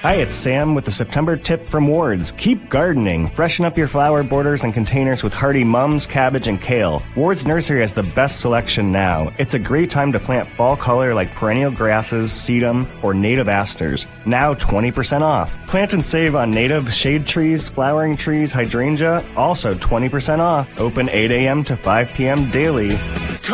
Hi, it's Sam with the September tip from Ward's. Keep gardening. Freshen up your flower borders and containers with hardy mums, cabbage, and kale. Ward's Nursery has the best selection now. It's a great time to plant fall color like perennial grasses, sedum, or native asters. Now 20% off. Plant and save on native shade trees, flowering trees, hydrangea, also 20% off. Open 8 a.m. to 5 p.m. daily.